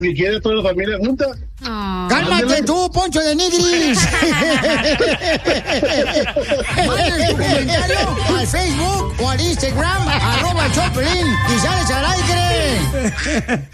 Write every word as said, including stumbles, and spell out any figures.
que quiere toda la familia junta. Oh. ¡Cálmate tú, Poncho de Nigris! Manda tu comentario al Facebook o al Instagram, arroba Choplin, y sales al aire.